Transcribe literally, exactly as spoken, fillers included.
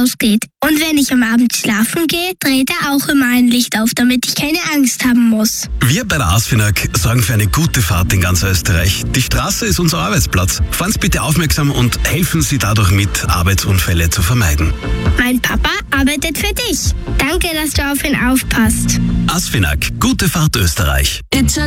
ausgeht. Und wenn ich am Abend schlafen gehe, dreht er auch immer ein Licht auf, damit ich keine Angst haben muss. Wir bei der ASFINAG sorgen für eine gute Fahrt in ganz Österreich. Die Straße ist unser Arbeitsplatz. Fahren Sie bitte aufmerksam und helfen Sie dadurch mit, Arbeitsunfälle zu vermeiden. Mein Papa arbeitet für dich. Danke, dass du auf ihn aufpasst. ASFINAG, gute Fahrt Österreich.